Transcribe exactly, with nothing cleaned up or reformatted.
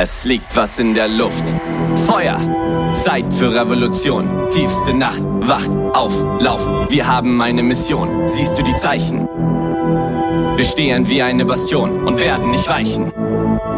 Es liegt was in der Luft. Feuer, Zeit für Revolution. Tiefste Nacht, wacht auf, lauf. Wir haben eine Mission. Siehst du die Zeichen? Wir stehen wie eine Bastion und werden nicht weichen.